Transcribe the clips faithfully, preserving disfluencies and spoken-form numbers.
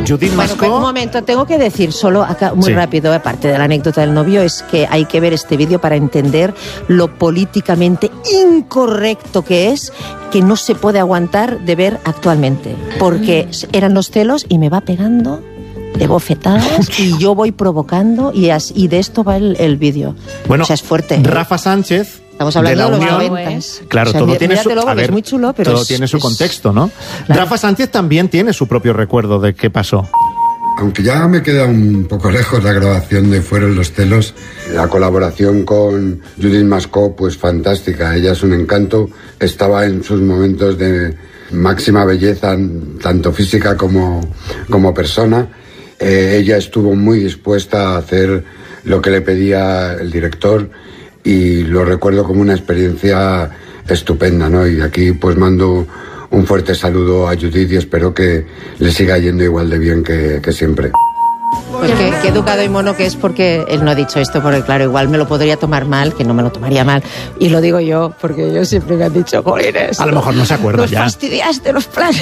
Judith Bueno, Mascó... un momento, tengo que decir solo acá muy Sí. rápido, aparte de la anécdota del novio, es que hay que ver este vídeo para entender lo políticamente incorrecto que es, que no se puede aguantar de ver actualmente. Porque eran los celos y me va pegando de bofetadas y yo voy provocando y, as, y de esto va el, el vídeo. Bueno, o sea, es fuerte. Rafa Sánchez... Estamos hablando de la de, los Unión, noventas. claro, O sea, todo mí- tiene su, míratelo, a porque ver, es muy chulo, pero todo es- tiene su es- contexto, ¿no? Claro. Rafa Sánchez también tiene su propio recuerdo de qué pasó. Aunque ya me queda un poco lejos la grabación de Fueron los celos, la colaboración con Judith Mascó, pues fantástica. Ella es un encanto, estaba en sus momentos de máxima belleza, tanto física como, como persona. Eh, ella estuvo muy dispuesta a hacer lo que le pedía el director y lo recuerdo como una experiencia estupenda, ¿no? Y aquí pues mando un fuerte saludo a Judith y espero que le siga yendo igual de bien que, que siempre. Pues qué, qué educado y mono que es, porque él no ha dicho esto, porque claro, igual me lo podría tomar mal, que no me lo tomaría mal. Y lo digo yo, porque yo siempre me han dicho, jolines, A lo mejor no se acuerda nos ya. fastidiaste los planes.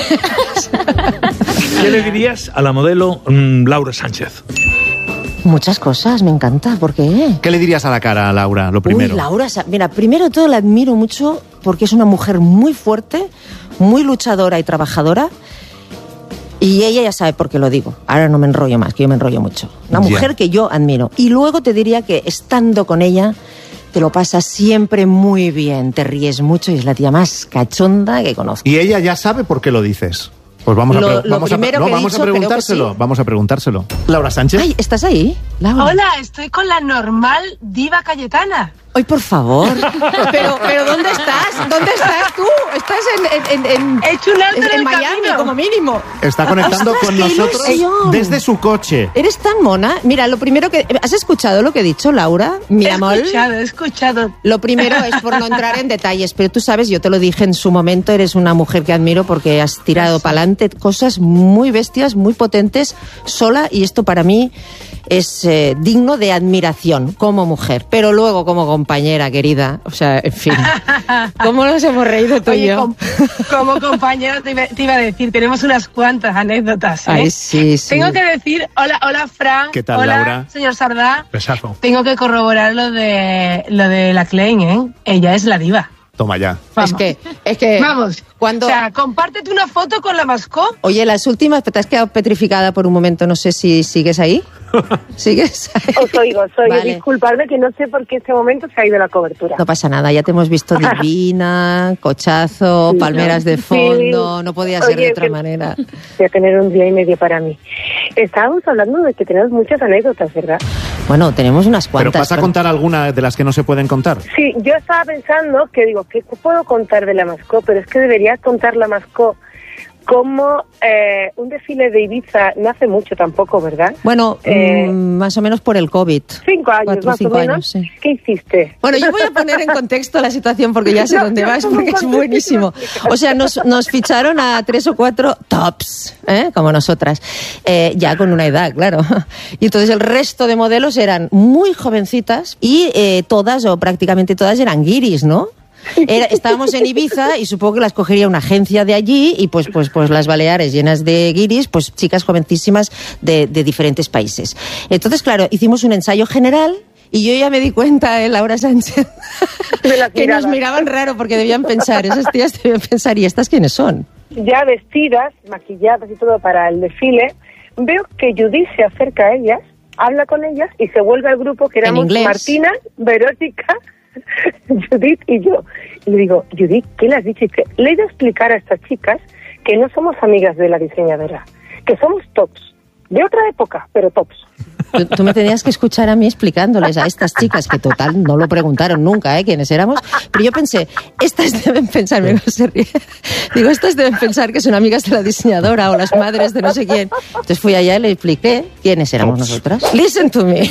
¿Qué le dirías a la modelo mm, Laura Sánchez? Muchas cosas, me encanta, ¿por qué? ¿Qué le dirías a la cara, Laura, lo primero? Uy, Laura, Sa- mira, primero de todo la admiro mucho porque es una mujer muy fuerte, muy luchadora y trabajadora. Y ella ya sabe por qué lo digo. Ahora no me enrollo más, que yo me enrollo mucho. Una Ya. mujer que yo admiro. Y luego te diría que estando con ella te lo pasas siempre muy bien, te ríes mucho y es la tía más cachonda que conozco. Y ella ya sabe por qué lo dices. Pues vamos a, Lo- pre- lo vamos a, primero no, que he vamos dicho, a creo que preguntárselo. sí. Vamos a preguntárselo. Laura Sánchez. Ay, ¿estás ahí, Laura? Hola, estoy con la normal diva Cayetana. Ay, por favor. pero, pero ¿dónde estás? ¿Dónde estás tú? Estás en, en, en, en, He hecho un alto en en el Miami, camino. como mínimo. Está conectando Ostras, con qué nosotros ilusión. desde su coche. Eres tan mona. Mira, lo primero que... ¿Has escuchado lo que he dicho, Laura? Mi He amor. escuchado, he escuchado. Lo primero es por no entrar en detalles, pero tú sabes, yo te lo dije en su momento, eres una mujer que admiro porque has tirado para adelante cosas muy bestias, muy potentes, sola, y esto para mí es eh, digno de admiración como mujer, pero luego como compañera querida, o sea, en fin, ¿cómo nos hemos reído tú y Oye, yo? com- como compañera te iba, te iba a decir, tenemos unas cuantas anécdotas, ¿eh? Ay, sí, sí. Tengo que decir, hola, hola Fran. ¿Qué tal, hola, Laura? señor Sardá. Besazo. Tengo que corroborar lo de lo de la Klein, ¿eh? Ella es la diva. Toma ya. Vamos. Es que, es que Vamos. cuando... O sea, compártete una foto con la Mascó. Oye, las últimas, te has quedado petrificada por un momento, no sé si sigues ahí. ¿Sigues ahí? Os oigo, os oigo. Vale. Disculpadme que no sé por qué en este momento se ha ido la cobertura. No pasa nada, ya te hemos visto divina, cochazo, Sí, palmeras de sí. fondo, no podía ser Oye, de otra que- manera. Voy a tener un día y medio para mí. Estábamos hablando de que tenemos muchas anécdotas, ¿verdad? Bueno, tenemos unas ¿Pero cuantas. vas a contar alguna de las que no se pueden contar? Sí, yo estaba pensando que digo, ¿qué puedo contar de la Mascó? Pero es que debería contar la Mascó como eh, un desfile de Ibiza no hace mucho tampoco, ¿verdad? Bueno, Eh, mm, más o menos por el COVID. Cinco años, Cuatro o más cinco o menos. años, sí. ¿Qué hiciste? Bueno, yo voy a poner en contexto la situación porque ya sé No, dónde no, vas, no, porque no, es no, buenísimo. no, O sea, nos, nos ficharon a tres o cuatro tops, ¿eh? Como nosotras, eh, ya con una edad, claro. Y entonces el resto de modelos eran muy jovencitas y eh, todas o prácticamente todas eran guiris, ¿no? Era, estábamos en Ibiza y supongo que las cogería una agencia de allí y pues pues pues las Baleares llenas de guiris, pues chicas jovencísimas de, de diferentes países. Entonces, claro, hicimos un ensayo general y yo ya me di cuenta, eh, Laura Sánchez, De las que nos miradas. miraban raro porque debían pensar, esas tías debían pensar, ¿y estas quiénes son? Ya vestidas, maquilladas y todo para el desfile, veo que Judith se acerca a ellas, habla con ellas y se vuelve al grupo que éramos inglés. Martina, Verónica, Judith y yo. Y le digo, Judith, ¿qué le has dicho? Y que le he ido a explicar a estas chicas que no somos amigas de la diseñadora, que somos tops, de otra época, pero tops. Tú, tú me tenías que escuchar a mí explicándoles a estas chicas, que total no lo preguntaron nunca, ¿eh? Quiénes éramos. Pero yo pensé, estas deben pensar, me se ríe. Digo, estas deben pensar que son amigas de la diseñadora o las madres de no sé quién. Entonces fui allá y le expliqué quiénes éramos nosotras. Listen to me.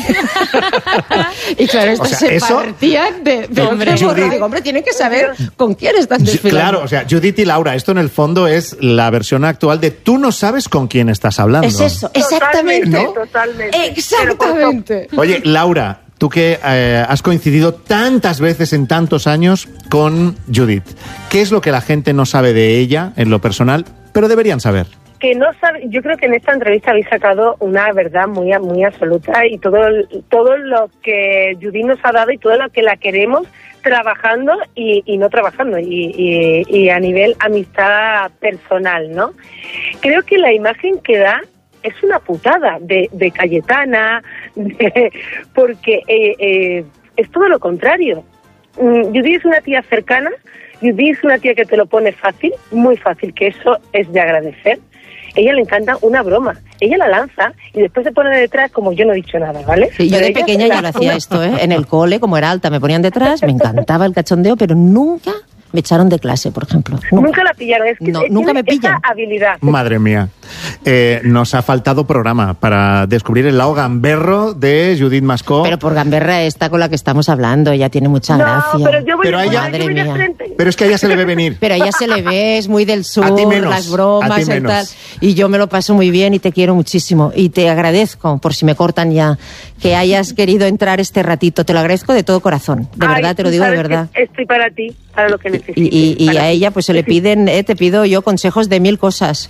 Y claro, estas O sea, se eso- partían de, de Hombre, hombre, Judith. Digo, hombre, tienen que saber con quién están Ju- desfilando. Claro, o sea, Judith y Laura, esto en el fondo es la versión actual de tú no sabes con quién estás hablando. Es eso, exactamente. Totalmente, totalmente. Exactamente. Oye, Laura, tú que eh, has coincidido tantas veces en tantos años con Judith, ¿qué es lo que la gente no sabe de ella en lo personal, pero deberían saber? que no sabe, yo creo que en esta entrevista habéis sacado una verdad muy muy absoluta y todo todo lo que Judith nos ha dado y todo lo que la queremos trabajando y, y no trabajando y, y, y a nivel amistad personal, ¿no? Creo que la imagen que da es una putada de, de Cayetana, de, porque eh, eh, es todo lo contrario. Judith es una tía cercana, Judith es una tía que te lo pone fácil, muy fácil, que eso es de agradecer. Ella le encanta una broma. Ella la lanza y después se pone detrás como yo no he dicho nada, ¿vale? Sí, yo de pequeña ya lo hacía esto, ¿eh? En el cole, como era alta, me ponían detrás, me encantaba el cachondeo, pero nunca me echaron de clase, por ejemplo. Nunca, nunca la pillaron. Es que no, nunca me pillan. Esa habilidad. Madre mía. Eh, nos ha faltado programa para descubrir el lado gamberro de Judith Mascó. Pero por gamberra esta con la que estamos hablando, ella tiene mucha no, gracia. pero yo voy, pero a ella, madre mía. frente. Pero es que a ella se le ve venir. Pero a ella se le ve, es muy del sur, A ti menos, las bromas a ti y menos. tal. Y yo me lo paso muy bien y te quiero muchísimo. Y te agradezco, por si me cortan ya, que hayas querido entrar este ratito. Te lo agradezco de todo corazón. De Ay, verdad, te lo digo de verdad. Estoy para ti, para lo que necesites. Y, y, y a ti. ella pues se le piden, eh, te pido yo consejos de mil cosas.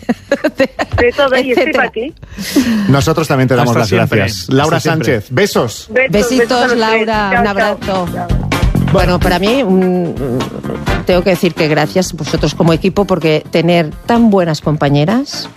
De todo, y estoy para ti. Nosotros también te damos Hasta las siempre. gracias. Laura Hasta siempre. Sánchez, besos. Besos, Besitos, besos a los Laura, tres. un Chao, abrazo. chao, chao. Bueno, para mí mm, tengo que decir que gracias vosotros como equipo porque tener tan buenas compañeras.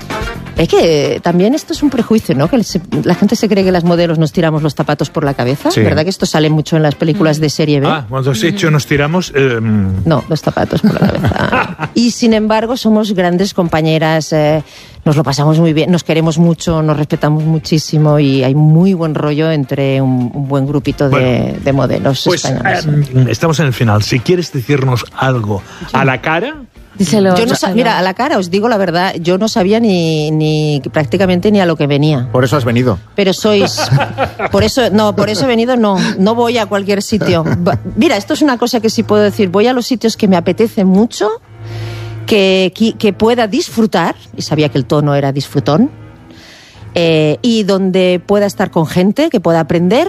Es que también esto es un prejuicio, ¿no? Que se- la gente se cree que las modelos nos tiramos los zapatos por la cabeza. Sí. ¿Verdad que esto sale mucho en las películas de serie B? Ah, cuando has hecho nos tiramos... eh, No, los zapatos por la cabeza. Y sin embargo somos grandes compañeras, eh, nos lo pasamos muy bien, nos queremos mucho, nos respetamos muchísimo y hay muy buen rollo entre un, un buen grupito de, Bueno, de modelos pues españoles. eh, estamos en el final. Si quieres decirnos algo a la cara... Díselo. Yo no sa- mira, a la cara, os digo la verdad, yo no sabía ni, ni prácticamente ni a lo que venía. Por eso has venido. Pero sois, por eso, no, por eso he venido, no, no voy a cualquier sitio. Va- Mira, esto es una cosa que sí puedo decir, voy a los sitios que me apetece mucho, que, que, que pueda disfrutar, y sabía que el tono era disfrutón, eh, y donde pueda estar con gente, que pueda aprender,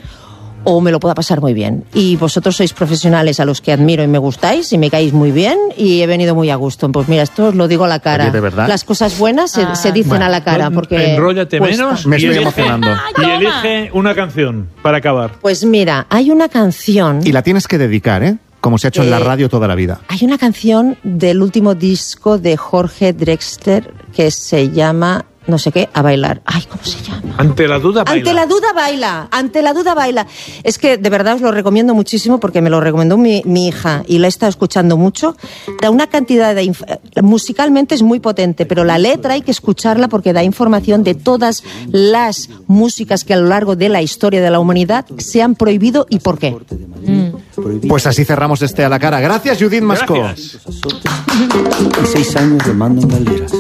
o me lo pueda pasar muy bien. Y vosotros sois profesionales a los que admiro y me gustáis y me caéis muy bien y he venido muy a gusto. Pues mira, esto os lo digo a la cara. Oye, ¿de verdad? Las cosas buenas se, Ah. se dicen Bueno, a la cara porque Enróllate cuesta. menos Me y estoy elige- emocionando. Y elige una canción para acabar. Pues mira, hay una canción... Y la tienes que dedicar, ¿eh? Como se ha hecho en la Eh, radio toda la vida. Hay una canción del último disco de Jorge Drexler que se llama, no sé qué, A Bailar. Ay, ¿cómo se llama? Ante la duda, baila. Ante la duda baila, ante la duda baila. Es que de verdad os lo recomiendo muchísimo porque me lo recomendó mi, mi hija y la he estado escuchando mucho. Da una cantidad de... inf- musicalmente es muy potente, pero la letra hay que escucharla porque da información de todas las músicas que a lo largo de la historia de la humanidad se han prohibido y por qué. Pues así cerramos este a la cara. Gracias, Judith Mascó. Gracias. Y seis años de mando en galeras.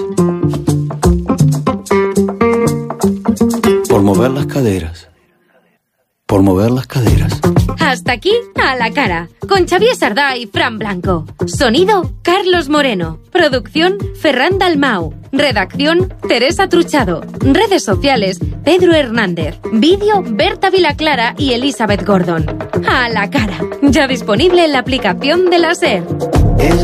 Por mover las caderas. Por mover las caderas. Hasta aquí, a la cara, con Xavier Sardá y Fran Blanco. Sonido, Carlos Moreno. Producción, Ferran Dalmau. Redacción, Teresa Truchado. Redes sociales, Pedro Hernández. Vídeo, Berta Vilaclara y Elizabeth Gordon. A la cara, ya disponible en la aplicación de la SER.